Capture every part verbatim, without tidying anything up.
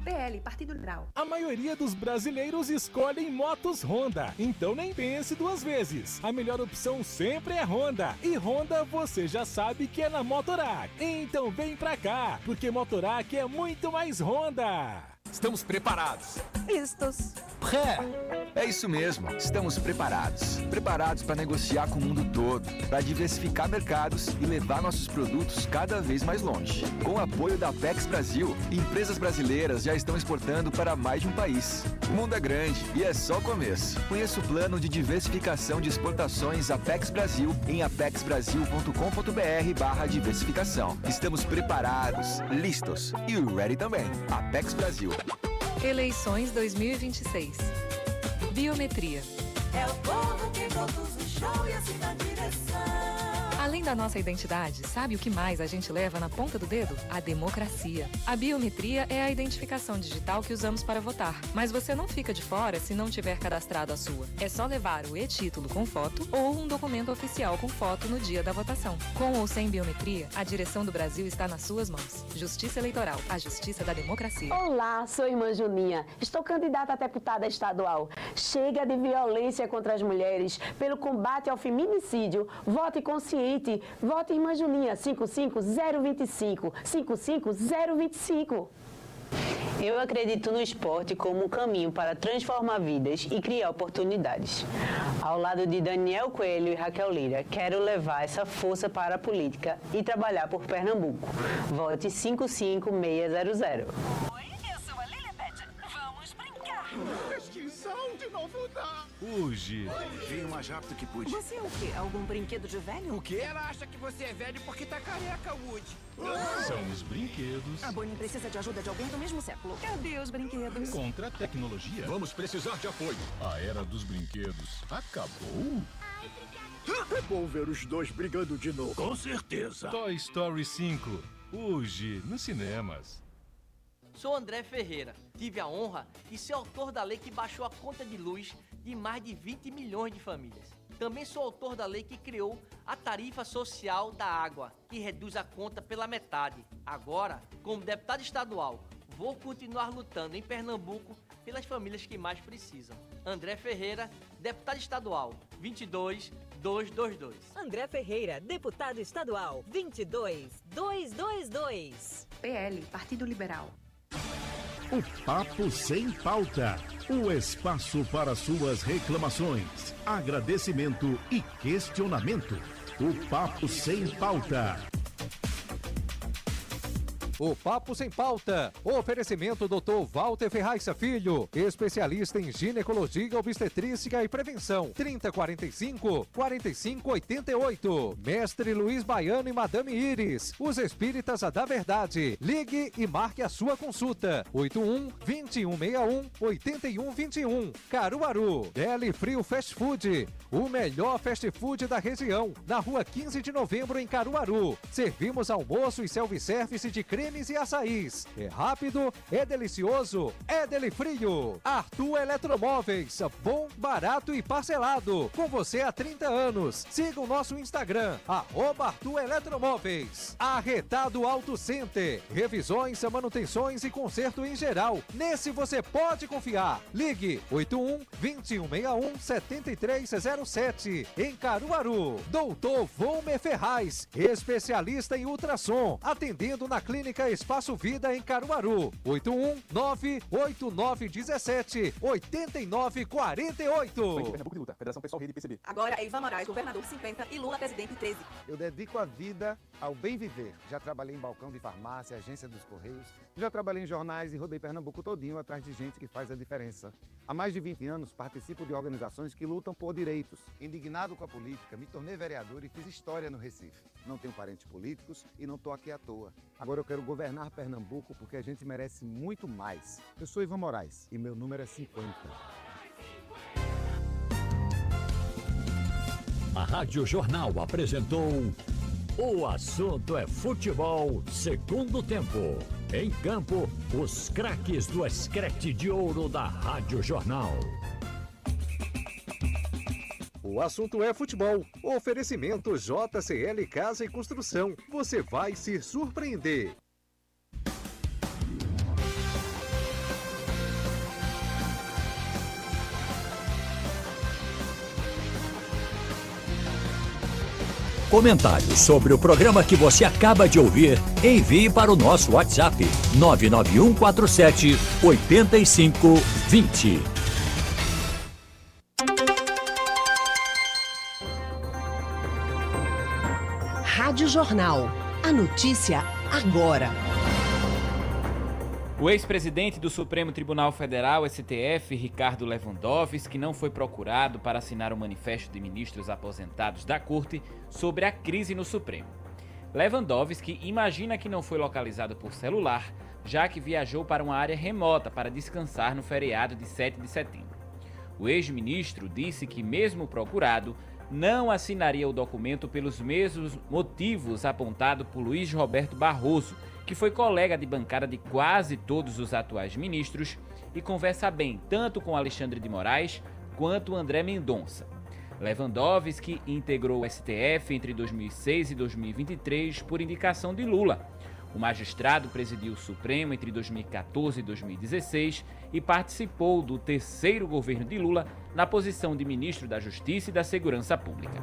P L, Partido Liberal. A maioria dos brasileiros escolhem motos Honda, então nem pense duas vezes. A melhor opção sempre é Honda. E Honda você já sabe que é na Motorac. Então vem pra cá, porque Motorac é muito mais Honda. Estamos preparados. Vistos. Pré. É isso mesmo, estamos preparados. Preparados para negociar com o mundo todo, para diversificar mercados e levar nossos produtos cada vez mais longe. Com o apoio da Apex Brasil, empresas brasileiras já estão exportando para mais de um país. O mundo é grande e é só o começo. Conheça o plano de diversificação de exportações Apex Brasil em apexbrasil.com.br barra diversificação. Estamos preparados, listos e ready também. Apex Brasil. Eleições dois mil e vinte e seis. Biometria. É o povo que produz o show e assim na direção. Além da nossa identidade, sabe o que mais a gente leva na ponta do dedo? A democracia. A biometria é a identificação digital que usamos para votar. Mas você não fica de fora se não tiver cadastrado a sua. É só levar o e-título com foto ou um documento oficial com foto no dia da votação. Com ou sem biometria, a direção do Brasil está nas suas mãos. Justiça Eleitoral, a justiça da democracia. Olá, sou irmã Juninha. Estou candidata a deputada estadual. Chega de violência contra as mulheres. Pelo combate ao feminicídio, vote consciente. Vote Irmã Juninha, cinco cinco zero dois cinco, cinco cinco zero dois cinco. Eu acredito no esporte como um caminho para transformar vidas e criar oportunidades. Ao lado de Daniel Coelho e Raquel Lira, quero levar essa força para a política e trabalhar por Pernambuco. Vote cinco cinco seis zero zero. Oi, eu sou a Lilibet. Vamos brincar. Extinção de novo da... Hoje. Vim o mais rápido que pude. Você é o quê? Algum brinquedo de velho? O quê? Ela acha que você é velho porque tá careca, Woody. São os brinquedos. A Bonnie precisa de ajuda de alguém do mesmo século. Cadê os brinquedos? Contra a tecnologia. Vamos precisar de apoio. A era dos brinquedos acabou? É bom ver os dois brigando de novo. Com certeza. Toy Story cinco. Hoje, nos cinemas. Sou André Ferreira. Tive a honra de ser autor da lei que baixou a conta de luz de mais de vinte milhões de famílias. Também sou autor da lei que criou a tarifa social da água, que reduz a conta pela metade. Agora, como deputado estadual, vou continuar lutando em Pernambuco pelas famílias que mais precisam. André Ferreira, deputado estadual, vinte e dois mil duzentos e vinte e dois. André Ferreira, deputado estadual, vinte e dois mil duzentos e vinte e dois. P L, Partido Liberal. O Papo Sem Pauta. O espaço para suas reclamações, agradecimento e questionamento. O Papo Sem Pauta. O Papo Sem Pauta. Oferecimento doutor Walter Ferraissa Filho, especialista em ginecologia, obstetrícia e prevenção. trinta, quarenta e cinco, quarenta e cinco, oitenta e oito. Mestre Luiz Baiano e Madame Iris, os espíritas da verdade. Ligue e marque a sua consulta. oito um, vinte e um sessenta e um, oitenta e um vinte e um. Caruaru. Deli Frio Fast Food. O melhor fast food da região. Na rua quinze de novembro, em Caruaru. Servimos almoço e self-service de cremes e açaís. É rápido, é delicioso, é Deli Frio. Arthur Eletromóveis. Bom, barato e parcelado. Com você há trinta anos. Siga o nosso Instagram, arroba Arthur Eletromóveis. Arretado Auto Center. Revisões, manutenções e conserto em geral. Nesse você pode confiar. Ligue oito um, vinte e um sessenta e um, setenta e três zero sete. Em Caruaru. Doutor Volmer Ferraz, especialista em ultrassom. Atendendo na Clínica Espaço Vida em Caruaru. oito um, nove oito nove um sete, oito nove quatro oito. Pernambuco de Luta, Federação Pessoal Rede P C B. Agora é Ivan Moraes, governador cinquenta e Lula, presidente treze. Eu dedico a vida ao bem viver. Já trabalhei em balcão de farmácia, agência dos Correios. Já trabalhei em jornais e rodei Pernambuco todinho atrás de gente que faz a diferença. Há mais de vinte anos participo de organizações que lutam por direitos. Indignado com a política, me tornei vereador e fiz história no Recife. Não tenho parentes políticos e não estou aqui à toa. Agora eu quero governar Pernambuco porque a gente merece muito mais. Eu sou Ivan Moraes e meu número é cinquenta. A Rádio Jornal apresentou O Assunto é Futebol, segundo tempo. Em campo, os craques do escrete de ouro da Rádio Jornal. O assunto é futebol. Oferecimento J C L Casa e Construção. Você vai se surpreender. comentários sobre o programa que você acaba de ouvir, envie para o nosso WhatsApp nove nove um quatro sete oito cinco dois zero. Rádio Jornal. A notícia agora. O ex-presidente do Supremo Tribunal Federal, S T F, Ricardo Lewandowski, não foi procurado para assinar o manifesto de ministros aposentados da Corte sobre a crise no Supremo. Lewandowski imagina que não foi localizado por celular, já que viajou para uma área remota para descansar no feriado de sete de setembro. O ex-ministro disse que, mesmo procurado, não assinaria o documento pelos mesmos motivos apontados por Luiz Roberto Barroso, que foi colega de bancada de quase todos os atuais ministros e conversa bem tanto com Alexandre de Moraes quanto André Mendonça. Lewandowski integrou o S T F entre dois mil e seis e dois mil e vinte e três por indicação de Lula. O magistrado presidiu o Supremo entre dois mil e quatorze e dois mil e dezesseis e participou do terceiro governo de Lula na posição de ministro da Justiça e da Segurança Pública.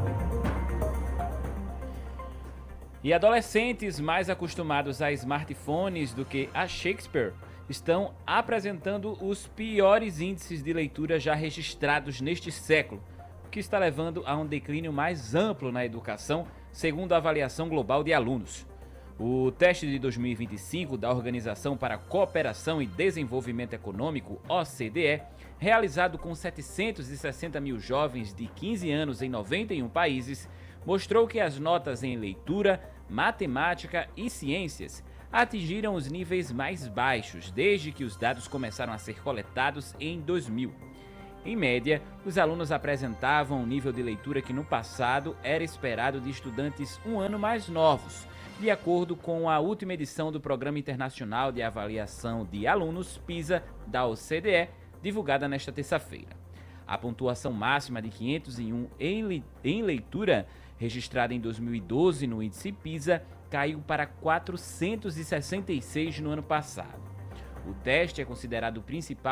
E adolescentes mais acostumados a smartphones do que a Shakespeare estão apresentando os piores índices de leitura já registrados neste século, o que está levando a um declínio mais amplo na educação, segundo a avaliação global de alunos. O teste de dois mil e vinte e cinco da Organização para a Cooperação e Desenvolvimento Econômico, O C D E, realizado com setecentos e sessenta mil jovens de quinze anos em noventa e um países, mostrou que as notas em leitura, matemática e ciências atingiram os níveis mais baixos desde que os dados começaram a ser coletados em dois mil. Em média, os alunos apresentavam um nível de leitura que no passado era esperado de estudantes um ano mais novos, de acordo com a última edição do Programa Internacional de Avaliação de Alunos, PISA, da O C D E, divulgada nesta terça-feira. A pontuação máxima de quinhentos e um em leitura, registrada em dois mil e doze no índice PISA, caiu para quatrocentos e sessenta e seis no ano passado. O teste é considerado o principal